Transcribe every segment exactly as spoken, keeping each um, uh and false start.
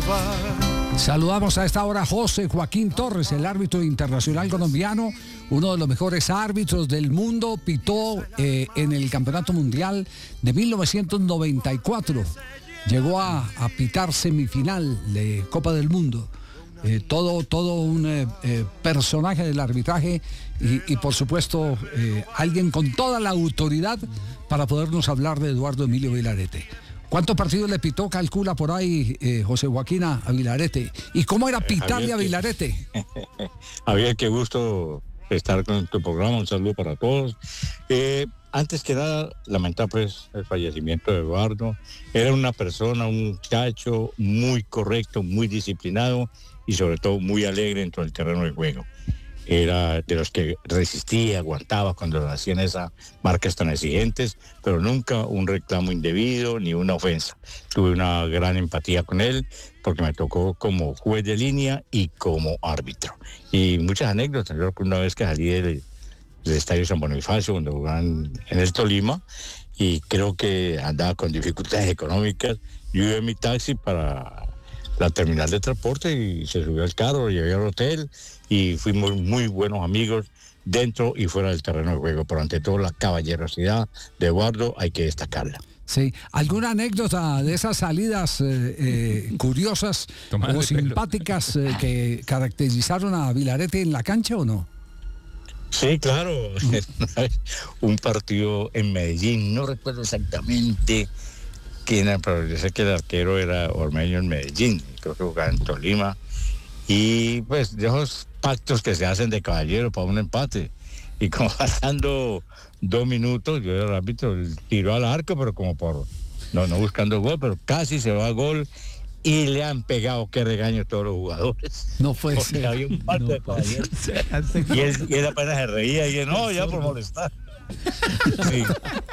va. Saludamos a esta hora a José Joaquín Torres, el árbitro internacional colombiano, uno de los mejores árbitros del mundo, pitó eh, en el Campeonato Mundial de mil novecientos noventa y cuatro, llegó a, a pitar semifinal de Copa del Mundo. Eh, todo, todo un eh, eh, personaje del arbitraje y, y por supuesto eh, alguien con toda la autoridad para podernos hablar de Eduardo Emilio Vilarete. ¿Cuántos partidos le pitó, calcula por ahí, eh, José Joaquín, a Vilarete? ¿Y cómo era pitarle eh, a Vilarete? Javier, qué gusto estar con tu programa, un saludo para todos. Eh, antes que nada, lamentar pues el fallecimiento de Eduardo. Era una persona, un muchacho muy correcto, muy disciplinado y sobre todo muy alegre dentro del terreno de juego. Era de los que resistía, aguantaba cuando hacían esas marcas tan exigentes, pero nunca un reclamo indebido ni una ofensa. Tuve una gran empatía con él porque me tocó como juez de línea y como árbitro. Y muchas anécdotas. Yo una vez que salí del, del Estadio San Bonifacio, donde jugaban en el Tolima, y creo que andaba con dificultades económicas, yo iba en mi taxi para la terminal de transporte y se subió al carro, lo llevé al hotel y fuimos muy buenos amigos dentro y fuera del terreno de juego, pero ante todo la caballerosidad de Eduardo hay que destacarla. Sí, ¿alguna anécdota de esas salidas eh, eh, curiosas o simpáticas eh, que caracterizaron a Vilarete en la cancha o no? Sí, claro. Un partido en Medellín, no recuerdo exactamente quién era, pero yo sé que el arquero era ormeño en Medellín, creo que jugaba en Tolima, y pues de esos pactos que se hacen de caballero para un empate, y como pasando dos minutos, yo era el árbitro, tiró al arco, pero como por, no, no buscando gol, pero casi se va a gol, y le han pegado, qué regaño, todos los jugadores. No fue ser. Había un pacto no de caballeros. Y él, y él apenas se reía, y él, no, ya por molestar. Sí.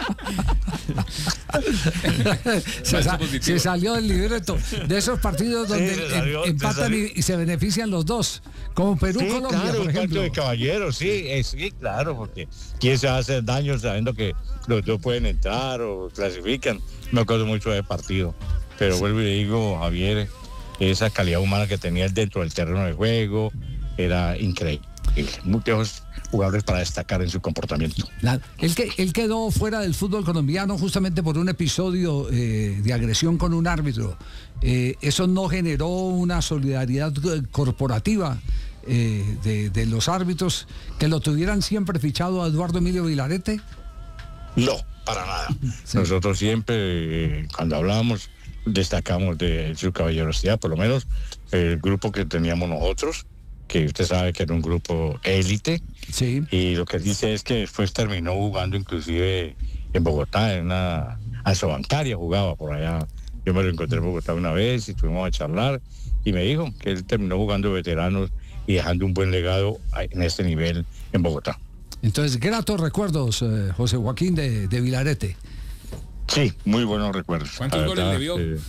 se, sa- se salió del libreto de esos partidos donde sí, salió, em- empatan y, y se benefician los dos, como Perú, sí, Colombia, claro, por ejemplo. De caballeros, sí, eh, sí, claro, porque quién se va a hacer daño sabiendo que los dos pueden entrar o clasifican. Me acuerdo mucho de partido, pero sí. Vuelvo y le digo, Javier, esa calidad humana que tenía él dentro del terreno de juego era increíble. Muchos jugadores para destacar en su comportamiento. La, él, que, él quedó fuera del fútbol colombiano justamente por un episodio eh, de agresión con un árbitro. Eh, ¿Eso no generó una solidaridad corporativa eh, de, de los árbitros que lo tuvieran siempre fichado a Eduardo Emilio Vilarete? No, para nada. Sí. Nosotros siempre, eh, cuando hablábamos, destacamos de su caballerosidad, por lo menos el grupo que teníamos nosotros, que usted sabe que era un grupo élite, sí. Y lo que dice es que después terminó jugando inclusive en Bogotá, en una asobancaria jugaba por allá. Yo me lo encontré en Bogotá una vez y estuvimos a charlar y me dijo que él terminó jugando veteranos y dejando un buen legado en este nivel en Bogotá. Entonces, gratos recuerdos, eh, José Joaquín, de, de Vilarete. Sí, muy buenos recuerdos. ¿Cuántos goles le vio? Eh,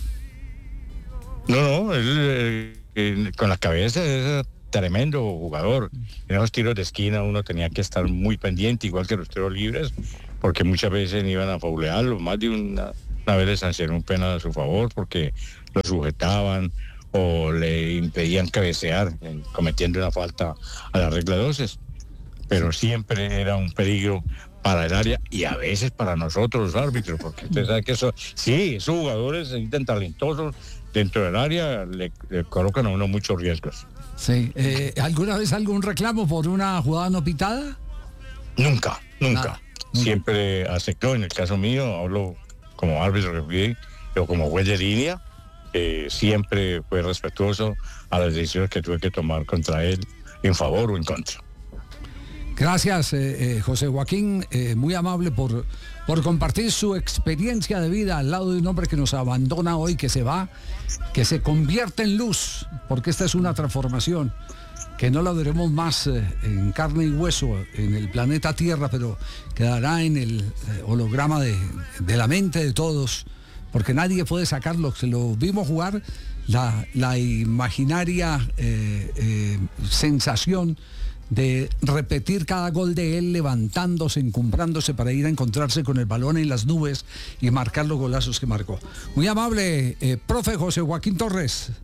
no, no, él eh, eh, con la cabeza es tremendo jugador. En esos tiros de esquina uno tenía que estar muy pendiente, igual que los tiros libres, porque muchas veces iban a faulearlo. Más de una, una vez le sancionaron un penal a su favor porque lo sujetaban o le impedían cabecear, eh, cometiendo una falta a la regla doce. Pero siempre era un peligro para el área y a veces para nosotros los árbitros, porque usted sabe que eso, sí, esos jugadores se sienten talentosos dentro del área, le, le colocan a uno muchos riesgos. Sí. Eh, ¿Alguna vez algún reclamo por una jugada no pitada? Nunca, nunca. Ah, siempre aceptó. En el caso mío, hablo como árbitro que fui, o como juez de línea, eh, siempre fue respetuoso a las decisiones que tuve que tomar contra él, en favor o en contra. Gracias, eh, eh, José Joaquín, eh, muy amable por, por compartir su experiencia de vida al lado de un hombre que nos abandona hoy, que se va, que se convierte en luz, porque esta es una transformación, que no la veremos más eh, en carne y hueso en el planeta Tierra, pero quedará en el eh, holograma de, de la mente de todos, porque nadie puede sacarlo. Se lo vimos jugar, la, la imaginaria eh, eh, sensación de repetir cada gol de él levantándose, encumbrándose para ir a encontrarse con el balón en las nubes y marcar los golazos que marcó. Muy amable, eh, profe José Joaquín Torres.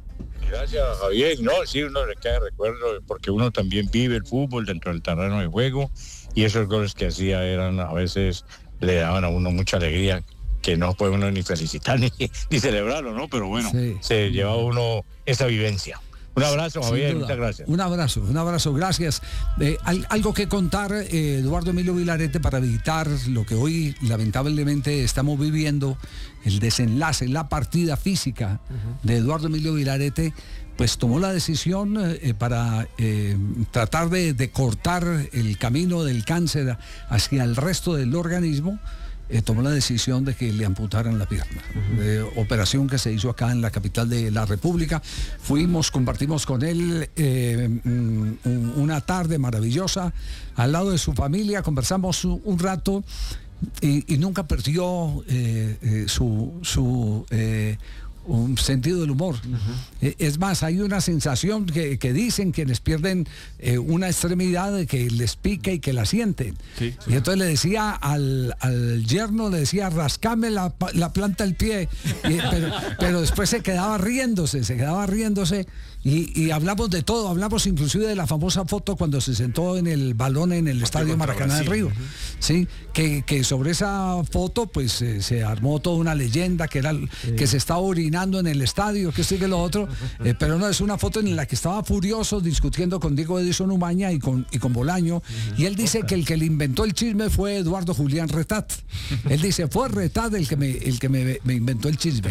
Gracias, Javier. No, sí, uno le queda recuerdo porque uno también vive el fútbol dentro del terreno de juego y esos goles que hacía eran a veces le daban a uno mucha alegría que no puede uno ni felicitar ni, ni celebrarlo, ¿no? Pero bueno, sí. Se lleva uno esa vivencia. Un abrazo, Javier, muchas gracias. Un abrazo, un abrazo, gracias. Eh, al, algo que contar, eh, Eduardo Emilio Vilarete, para evitar lo que hoy lamentablemente estamos viviendo, el desenlace, la partida física uh-huh. de Eduardo Emilio Vilarete, pues tomó la decisión eh, para eh, tratar de, de cortar el camino del cáncer hacia el resto del organismo. Eh, tomó la decisión de que le amputaran la pierna. Uh-huh. Eh, operación que se hizo acá en la capital de la República. Fuimos, compartimos con él eh, un, una tarde maravillosa al lado de su familia, conversamos un, un rato y, y nunca perdió eh, eh, su... su eh, un sentido del humor. Uh-huh. Es más, hay una sensación que, que dicen quienes pierden eh, una extremidad que les pica y que la sienten. Sí, sí. Y entonces le decía al, al yerno, le decía, rascame la, la planta del pie. Y, pero, pero después se quedaba riéndose, se quedaba riéndose. Y, y hablamos de todo, hablamos inclusive de la famosa foto cuando se sentó en el balón en el Estadio Maracaná del Río. Uh-huh. Sí, que, que sobre esa foto pues eh, se armó toda una leyenda que era sí. que se estaba orinando en el estadio, que sigue lo otro, eh, pero no, es una foto en la que estaba furioso discutiendo con Diego Edison Umaña y con, y con Bolaño, uh-huh. y él dice okay. que el que le inventó el chisme fue Eduardo Julián Retat. Él dice, fue Retat el que me, el que me, me inventó el chisme.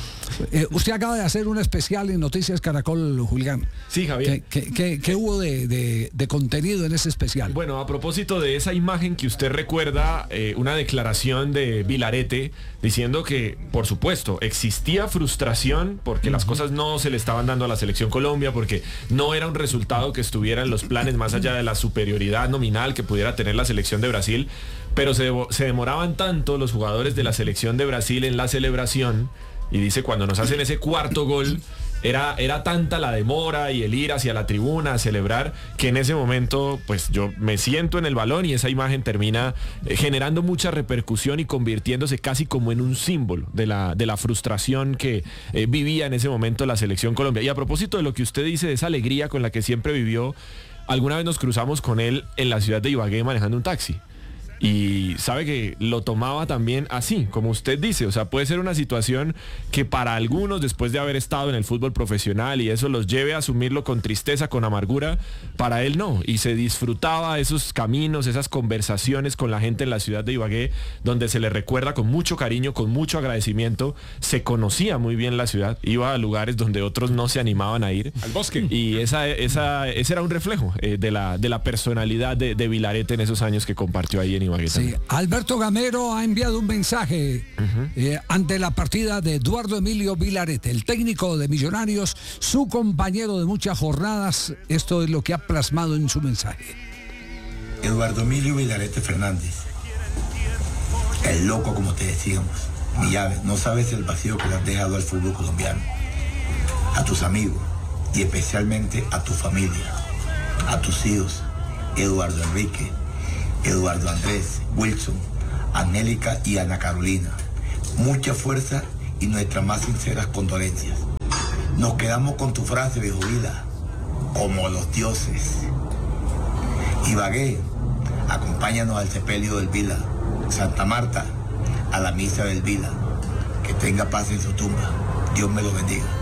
Eh, usted acaba de hacer un especial en Noticias Caracol, Julián. Sí, Javier. ¿Qué, qué, qué, qué hubo de, de, de contenido en ese especial? Bueno, a propósito de esa imagen que usted recuerda, eh, una declaración de Vilarete diciendo que, por supuesto, existía frustración porque uh-huh. las cosas no se le estaban dando a la Selección Colombia, porque no era un resultado que estuviera en los planes más allá de la superioridad nominal que pudiera tener la Selección de Brasil, pero se, se demoraban tanto los jugadores de la Selección de Brasil en la celebración. Y dice, cuando nos hacen ese cuarto gol, era, era tanta la demora y el ir hacia la tribuna a celebrar, que en ese momento, pues yo me siento en el balón y esa imagen termina eh, generando mucha repercusión y convirtiéndose casi como en un símbolo de la, de la frustración que eh, vivía en ese momento la Selección Colombia. Y a propósito de lo que usted dice, de esa alegría con la que siempre vivió, alguna vez nos cruzamos con él en la ciudad de Ibagué manejando un taxi. Y sabe que lo tomaba también así, como usted dice, o sea, puede ser una situación que para algunos, después de haber estado en el fútbol profesional y eso los lleve a asumirlo con tristeza, con amargura, para él no, y se disfrutaba esos caminos, esas conversaciones con la gente en la ciudad de Ibagué, donde se le recuerda con mucho cariño, con mucho agradecimiento, se conocía muy bien la ciudad, iba a lugares donde otros no se animaban a ir. Al bosque. Y esa, esa, ese era un reflejo eh, de, la, de la personalidad de, de Vilarete en esos años que compartió ahí en Sí, Alberto Gamero ha enviado un mensaje uh-huh. eh, ante la partida de Eduardo Emilio Vilarete, el técnico de Millonarios, su compañero de muchas jornadas. Esto es lo que ha plasmado en su mensaje. Eduardo Emilio Vilarete Fernández, el loco, como te decíamos, mi llave, no sabes el vacío que le has dejado al fútbol colombiano, a tus amigos y especialmente a tu familia, a tus hijos, Eduardo Enrique, Eduardo Andrés, Wilson, Angélica y Ana Carolina. Mucha fuerza y nuestras más sinceras condolencias. Nos quedamos con tu frase, viejo vida, como los dioses. Ibagué, acompáñanos al sepelio del Vila. Santa Marta, a la misa del Vila. Que tenga paz en su tumba. Dios me lo bendiga.